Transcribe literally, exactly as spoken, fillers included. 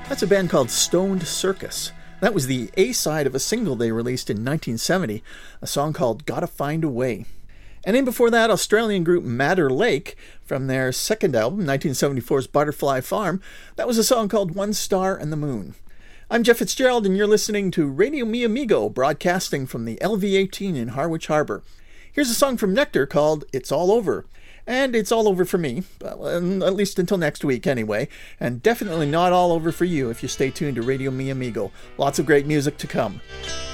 That's a band called Stoned Circus. That was the A-side of a single they released in nineteen seventy, a song called Gotta Find a Way. And in before that, Australian group Madder Lake, from their second album, nineteen seventy-four's Butterfly Farm, that was a song called One Star and the Moon. I'm Jeff Fitzgerald, and you're listening to Radio Mi Amigo, broadcasting from the L V eighteen in Harwich Harbour. Here's a song from Nectar called It's All Over. And it's all over for me, at least until next week anyway, and definitely not all over for you if you stay tuned to Radio Mi Amigo. Lots of great music to come.